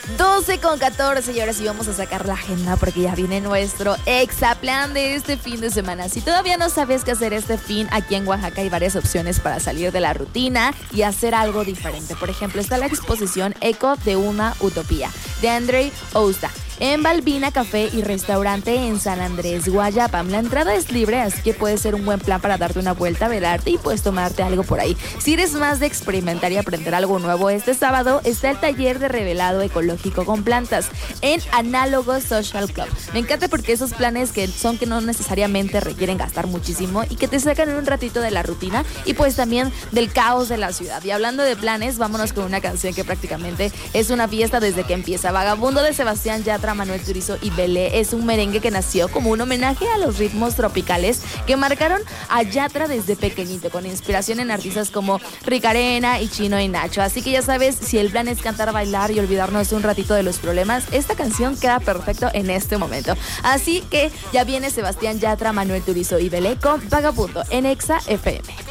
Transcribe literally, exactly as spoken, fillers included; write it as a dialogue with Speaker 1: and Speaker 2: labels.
Speaker 1: doce con catorce y ahora sí vamos a sacar la agenda porque ya viene nuestro Exaplan de este fin de semana. Si todavía no sabes qué hacer este fin, aquí en Oaxaca hay varias opciones para salir de la rutina y hacer algo diferente. Por ejemplo, está la exposición Eco de una Utopía de Andrei Ousta en Balbina Café y Restaurante en San Andrés, Guayapam. La entrada es libre, así que puede ser un buen plan para darte una vuelta, velarte y puedes tomarte algo por ahí. Si eres más de experimentar y aprender algo nuevo, este sábado está el taller de revelado ecológico con plantas en Análogo Social Club. Me encanta porque esos planes que son que no necesariamente requieren gastar muchísimo y que te sacan un ratito de la rutina y pues también del caos de la ciudad. Y hablando de planes, vámonos con una canción que prácticamente es una fiesta desde que empieza. Vagabundo de Sebastián Yatra, Manuel Turizo y Belé es un merengue que nació como un homenaje a los ritmos tropicales que marcaron a Yatra desde pequeñito, con inspiración en artistas como Ricarena y Chino y Nacho. Así que ya sabes, si el plan es cantar, bailar y olvidarnos un ratito de los problemas, esta canción queda perfecto en este momento. Así que ya viene Sebastián Yatra, Manuel Turizo y Belé con Vagabundo en Exa F M.